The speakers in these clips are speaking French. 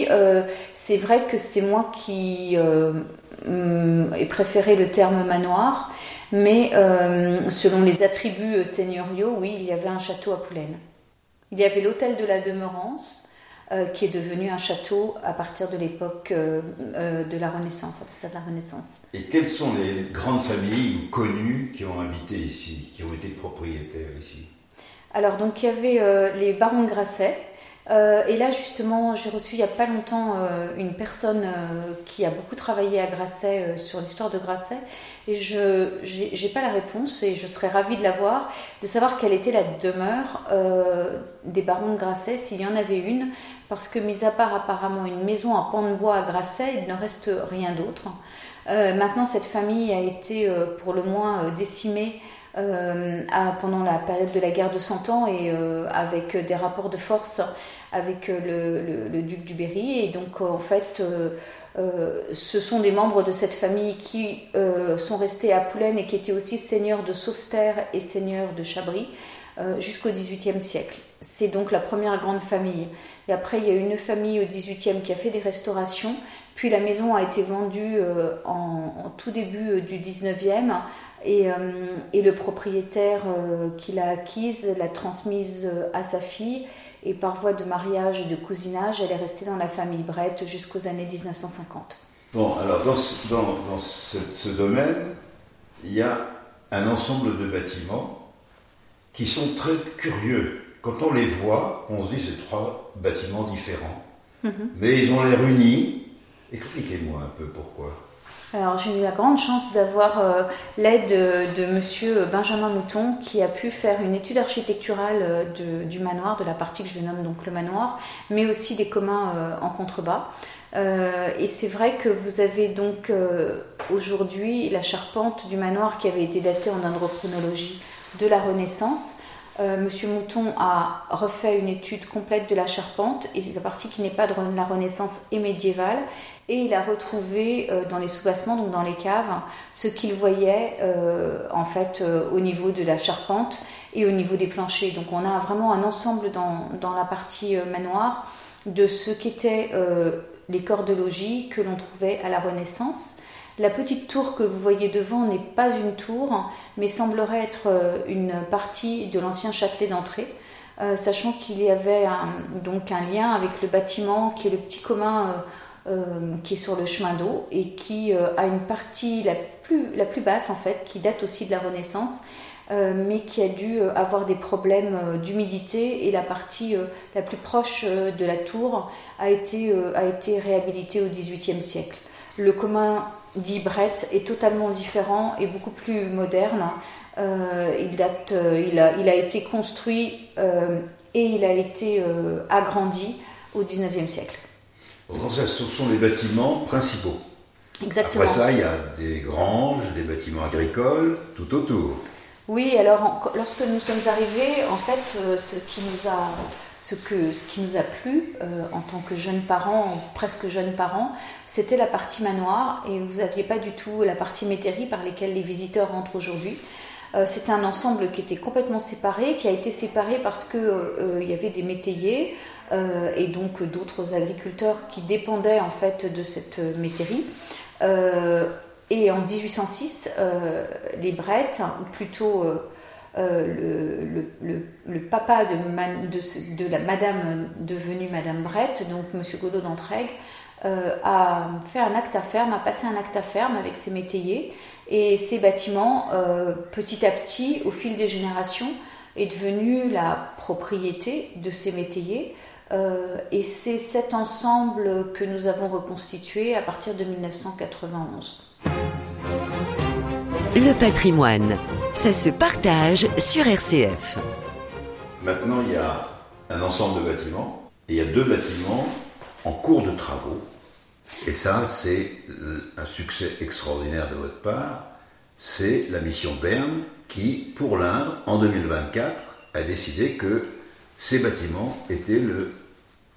c'est vrai que c'est moi qui ai préféré le terme manoir, mais selon les attributs seigneuriaux, oui, il y avait un château à Poulaines. Il y avait l'hôtel de la Demeurance, qui est devenu un château à partir de l'époque de la Renaissance, à partir de la Renaissance. Et quelles sont les grandes familles connues qui ont habité ici, qui ont été propriétaires ici? Alors, donc, il y avait les barons de Grasset. Et là, justement, j'ai reçu il n'y a pas longtemps une personne qui a beaucoup travaillé à Grasset, sur l'histoire de Grasset. Et je n'ai pas la réponse et je serais ravie de l'avoir, de savoir quelle était la demeure des barons de Grasset, s'il y en avait une. Parce que, mis à part apparemment une maison en pan de bois à Grasset, il ne reste rien d'autre. Maintenant, cette famille a été pour le moins décimée pendant la période de la guerre de 100 ans et avec des rapports de force avec le duc du Berry. Et donc, en fait, ce sont des membres de cette famille qui sont restés à Poulaines et qui étaient aussi seigneurs de Sauveterre et seigneurs de Chabris jusqu'au XVIIIe siècle. C'est donc la première grande famille. Et après, il y a une famille au XVIIIe qui a fait des restaurations. Puis la maison a été vendue en tout début du XIXe. Et le propriétaire qui l'a acquise l'a transmise à sa fille. Et par voie de mariage et de cousinage, elle est restée dans la famille Brett jusqu'aux années 1950. Bon, alors dans ce domaine, il y a un ensemble de bâtiments qui sont très curieux. Quand on les voit, on se dit c'est 3 bâtiments différents. Mais ils ont l'air unis. Expliquez-moi un peu pourquoi. Alors, j'ai eu la grande chance d'avoir l'aide de monsieur Benjamin Mouton, qui a pu faire une étude architecturale du manoir, de la partie que je nomme donc le manoir, mais aussi des communs en contrebas. Et c'est vrai que vous avez donc aujourd'hui la charpente du manoir qui avait été datée en dendrochronologie de la Renaissance. Monsieur Mouton a refait une étude complète de la charpente, et la partie qui n'est pas de la Renaissance est médiévale, et il a retrouvé dans les soubassements, donc dans les caves, ce qu'il voyait en fait au niveau de la charpente et au niveau des planchers. Donc on a vraiment un ensemble dans la partie manoir de ce qu'étaient les corps de logis que l'on trouvait à la Renaissance. La petite tour que vous voyez devant n'est pas une tour, mais semblerait être une partie de l'ancien châtelet d'entrée, sachant qu'il y avait donc un lien avec le bâtiment qui est le petit commun qui est sur le chemin d'eau et qui a une partie la plus basse en fait, qui date aussi de la Renaissance, mais qui a dû avoir des problèmes d'humidité, et la partie la plus proche de la tour a été réhabilitée au XVIIIe siècle. Le commun dit Brett est totalement différent et beaucoup plus moderne. Il a été construit et il a été agrandi au XIXe siècle. Donc ça, ce sont les bâtiments principaux. Exactement. Après ça, il y a des granges, des bâtiments agricoles, tout autour. Oui, alors lorsque nous sommes arrivés, en fait, ce qui nous a plu en tant que jeunes parents, presque jeunes parents, c'était la partie manoir, et vous n'aviez pas du tout la partie métairie par lesquelles les visiteurs rentrent aujourd'hui. C'était un ensemble qui était complètement séparé, qui a été séparé parce que il y avait des métayers et donc d'autres agriculteurs qui dépendaient en fait de cette métairie. Et en 1806, les Brett, ou plutôt le papa de la madame devenue Madame Brett, donc Monsieur Godot d'Entraigues, a fait un acte à ferme, a passé un acte à ferme avec ses métayers, et ces bâtiments, petit à petit, au fil des générations, est devenu la propriété de ces métayers, et c'est cet ensemble que nous avons reconstitué à partir de 1991. Le patrimoine, ça se partage sur RCF. Maintenant, il y a un ensemble de bâtiments, et il y a 2 bâtiments en cours de travaux. Et ça, c'est un succès extraordinaire de votre part. C'est la mission Berne qui, pour l'Indre, en 2024, a décidé que ces bâtiments étaient le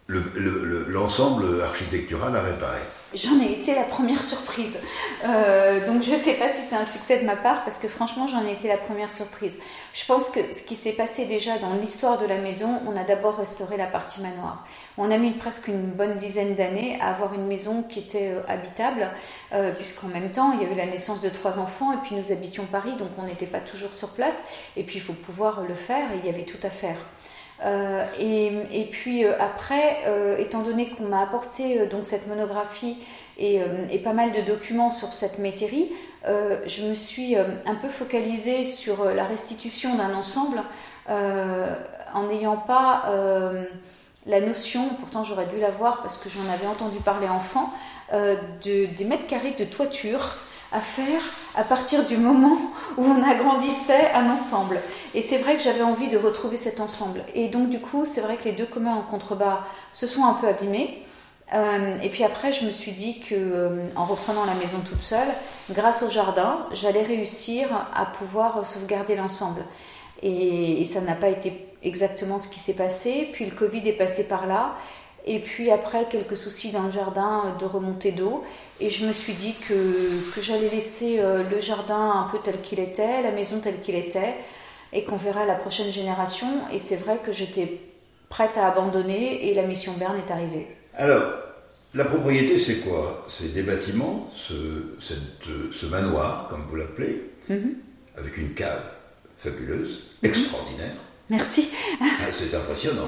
l'ensemble architectural à réparer. J'en ai été la première surprise. Donc je ne sais pas si c'est un succès de ma part, parce que franchement, j'en ai été la première surprise. Je pense que ce qui s'est passé déjà dans l'histoire de la maison, on a d'abord restauré la partie manoir. On a mis presque une bonne dizaine d'années à avoir une maison qui était habitable, puisqu'en même temps, il y a eu la naissance de 3 enfants, et puis nous habitions Paris, donc on n'était pas toujours sur place. Et puis il faut pouvoir le faire, et il y avait tout à faire. Et puis après, étant donné qu'on m'a apporté donc cette monographie et pas mal de documents sur cette métairie, je me suis un peu focalisée sur la restitution d'un ensemble en n'ayant pas la notion, pourtant j'aurais dû l'avoir parce que j'en avais entendu parler enfant, des mètres carrés de toiture à faire à partir du moment où on agrandissait un ensemble. Et c'est vrai que j'avais envie de retrouver cet ensemble. Et donc du coup, c'est vrai que les 2 communs en contrebas se sont un peu abîmés. Et puis après, je me suis dit que, en reprenant la maison toute seule, grâce au jardin, j'allais réussir à pouvoir sauvegarder l'ensemble. Et ça n'a pas été exactement ce qui s'est passé. Puis le Covid est passé par là. Et puis après, quelques soucis dans le jardin de remontée d'eau. Et je me suis dit que j'allais laisser le jardin un peu tel qu'il était, la maison telle qu'il était, et qu'on verra la prochaine génération. Et c'est vrai que j'étais prête à abandonner et la mission Berne est arrivée. Alors, la propriété, c'est quoi? C'est des bâtiments, ce manoir, comme vous l'appelez, avec une cave fabuleuse, extraordinaire. Merci. C'est impressionnant.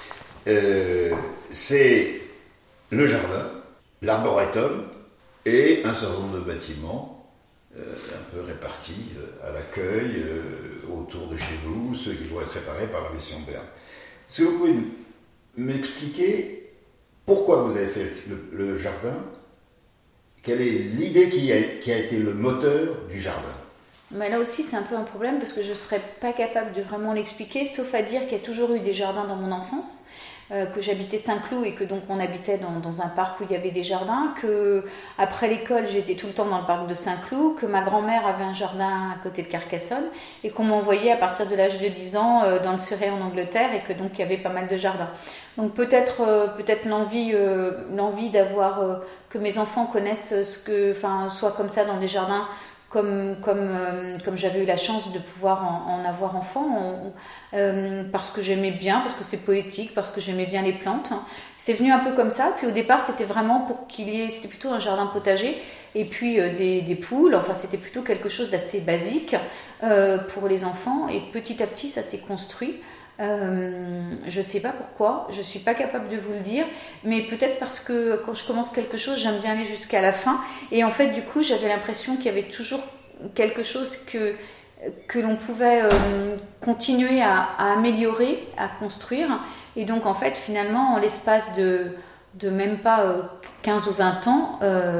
C'est le jardin, l'arboretum et un certain nombre de bâtiments un peu répartis à l'accueil, autour de chez vous, ceux qui doivent être réparés par la mission Berne. Est-ce que vous pouvez m'expliquer pourquoi vous avez fait le jardin? Quelle est l'idée qui a été le moteur du jardin? Mais là aussi, c'est un peu un problème parce que je ne serais pas capable de vraiment l'expliquer, sauf à dire qu'il y a toujours eu des jardins dans mon enfance, que j'habitais Saint-Cloud et que donc on habitait dans un parc où il y avait des jardins, que après l'école, j'étais tout le temps dans le parc de Saint-Cloud, que ma grand-mère avait un jardin à côté de Carcassonne et qu'on m'envoyait à partir de l'âge de 10 ans dans le Surrey en Angleterre et que donc il y avait pas mal de jardins. Donc peut-être l'envie d'avoir que mes enfants connaissent soit comme ça dans des jardins. Comme j'avais eu la chance de pouvoir en avoir enfant, parce que j'aimais bien, parce que c'est poétique, parce que j'aimais bien les plantes. C'est venu un peu comme ça. Puis au départ, c'était vraiment pour c'était plutôt un jardin potager et puis des poules. Enfin, c'était plutôt quelque chose d'assez basique pour les enfants. Et petit à petit, ça s'est construit. Je sais pas pourquoi, je suis pas capable de vous le dire, mais peut-être parce que quand je commence quelque chose, j'aime bien aller jusqu'à la fin. Et en fait, du coup, j'avais l'impression qu'il y avait toujours quelque chose que l'on pouvait continuer à améliorer, à construire. Et donc, en fait, finalement, en l'espace de même pas 15 ou 20 ans,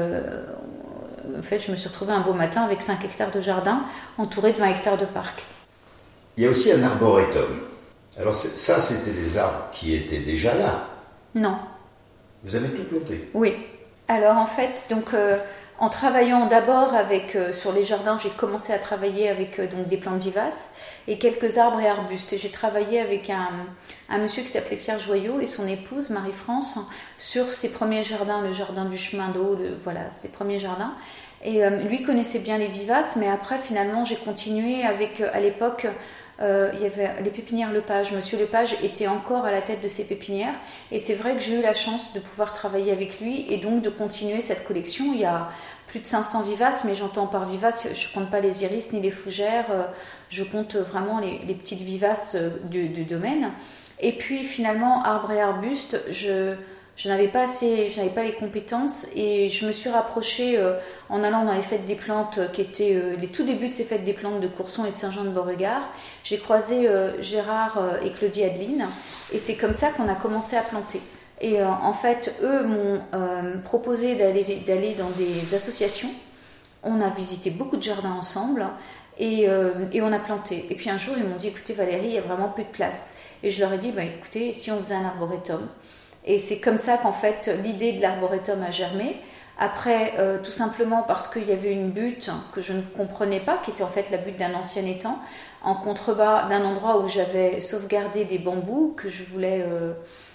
en fait, je me suis retrouvée un beau matin avec 5 hectares de jardin, entourée de 20 hectares de parc. Il y a aussi un arboretum. Alors ça, c'était des arbres qui étaient déjà là. Non. Vous avez tout planté? Oui. Alors en fait, donc en travaillant d'abord sur les jardins, j'ai commencé à travailler avec donc des plantes vivaces et quelques arbres et arbustes. Et j'ai travaillé avec un monsieur qui s'appelait Pierre Joyot et son épouse Marie-France sur ses premiers jardins, le jardin du chemin d'eau, ses premiers jardins. Et lui connaissait bien les vivaces, mais après finalement j'ai continué avec à l'époque. Il y avait les pépinières Lepage. Monsieur Lepage était encore à la tête de ces pépinières et c'est vrai que j'ai eu la chance de pouvoir travailler avec lui et donc de continuer cette collection. Il y a plus de 500 vivaces, mais j'entends par vivaces, je ne compte pas les iris ni les fougères, je compte vraiment les petites vivaces du domaine. Et puis finalement, arbres et arbustes, je n'avais pas les compétences et je me suis rapprochée en allant dans les fêtes des plantes qui étaient les tout débuts de ces fêtes des plantes de Courson et de Saint-Jean-de-Beauregard. J'ai croisé Gérard et Claudie Adeline et c'est comme ça qu'on a commencé à planter. Et en fait, eux m'ont proposé d'aller dans des associations. On a visité beaucoup de jardins ensemble et on a planté. Et puis un jour, ils m'ont dit, écoutez Valérie, il n'y a vraiment plus de place. Et je leur ai dit, écoutez, si on faisait un arboretum. Et c'est comme ça qu'en fait l'idée de l'arboretum a germé. Après, tout simplement parce qu'il y avait une butte que je ne comprenais pas, qui était en fait la butte d'un ancien étang, en contrebas d'un endroit où j'avais sauvegardé des bambous que je voulais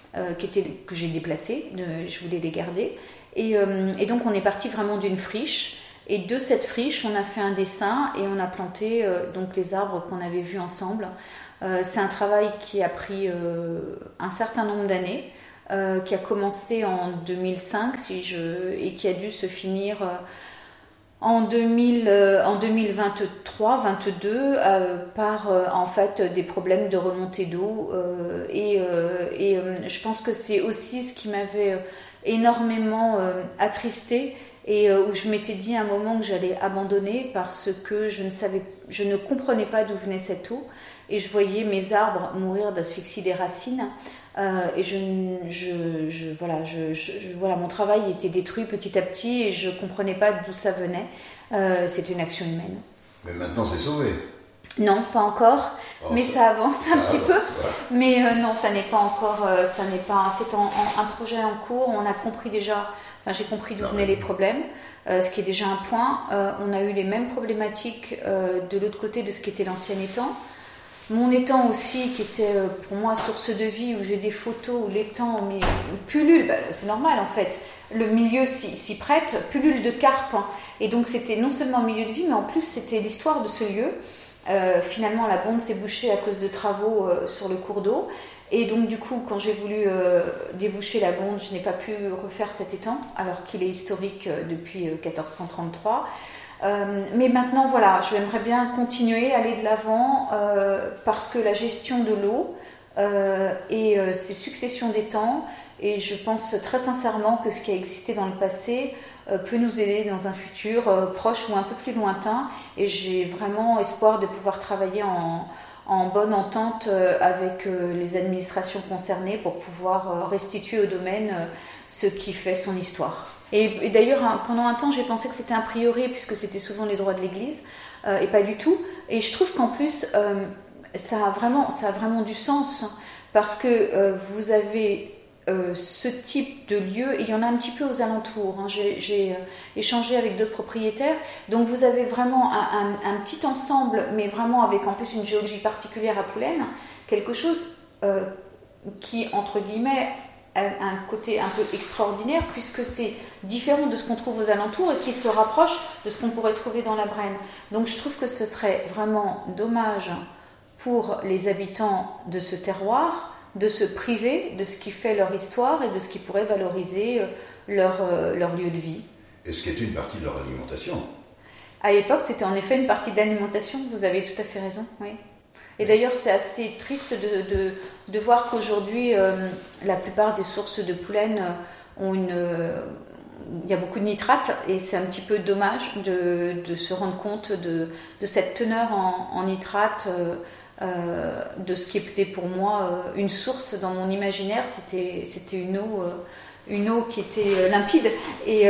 que j'ai déplacées, je voulais les garder. Et donc on est parti vraiment d'une friche. Et de cette friche, on a fait un dessin et on a planté donc les arbres qu'on avait vus ensemble. C'est un travail qui a pris un certain nombre d'années, qui a commencé en 2005 et qui a dû se finir en 2023-22 par en fait des problèmes de remontée d'eau et je pense que c'est aussi ce qui m'avait énormément attristée et où je m'étais dit à un moment que j'allais abandonner parce que je ne comprenais pas d'où venait cette eau et je voyais mes arbres mourir d'asphyxie des racines. Et voilà, mon travail était détruit petit à petit et je comprenais pas d'où ça venait. C'était une action humaine. Mais maintenant c'est sauvé. Non, pas encore, mais ça avance un petit peu. Mais non, ça n'est pas encore, c'est un projet en cours. On a compris déjà, j'ai compris d'où venaient les problèmes, ce qui est déjà un point. On a eu les mêmes problématiques de l'autre côté de ce qu'était l'ancien étang. Mon étang aussi, qui était pour moi source de vie, où j'ai des photos où l'étang pullule, c'est normal en fait, le milieu s'y prête, pullule de carpes, hein. Et donc c'était non seulement un milieu de vie, mais en plus c'était l'histoire de ce lieu. Finalement la bonde s'est bouchée à cause de travaux sur le cours d'eau, et donc du coup quand j'ai voulu déboucher la bonde, je n'ai pas pu refaire cet étang, alors qu'il est historique depuis 1433. Mais maintenant, voilà, j'aimerais bien continuer, aller de l'avant, parce que la gestion de l'eau et ces successions d'étangs, et je pense très sincèrement que ce qui a existé dans le passé peut nous aider dans un futur proche ou un peu plus lointain, et j'ai vraiment espoir de pouvoir travailler en bonne entente avec les administrations concernées pour pouvoir restituer au domaine ce qui fait son histoire. Et d'ailleurs, pendant un temps, j'ai pensé que c'était un prieuré, puisque c'était souvent les droits de l'Église, et pas du tout. Et je trouve qu'en plus, ça a vraiment du sens, parce que vous avez ce type de lieu, et il y en a un petit peu aux alentours. Hein. J'ai échangé avec d'autres propriétaires, donc vous avez vraiment un petit ensemble, mais vraiment avec en plus une géologie particulière à Poulaines, quelque chose qui, entre guillemets, un côté un peu extraordinaire, puisque c'est différent de ce qu'on trouve aux alentours et qui se rapproche de ce qu'on pourrait trouver dans la Brenne. Donc je trouve que ce serait vraiment dommage pour les habitants de ce terroir de se priver de ce qui fait leur histoire et de ce qui pourrait valoriser leur lieu de vie. Et ce qui est une partie de leur alimentation. À l'époque, c'était en effet une partie d'alimentation, vous avez tout à fait raison, oui. Et d'ailleurs, c'est assez triste de voir qu'aujourd'hui, la plupart des sources de Poulaines il y a beaucoup de nitrates, et c'est un petit peu dommage de se rendre compte de cette teneur en nitrates, de ce qui était pour moi une source dans mon imaginaire. C'était une eau qui était limpide, et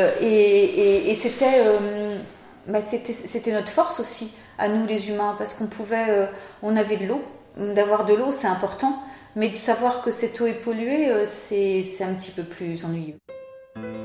c'était notre force aussi à nous les humains, parce on avait de l'eau. D'avoir de l'eau, c'est important, mais de savoir que cette eau est polluée, c'est un petit peu plus ennuyeux.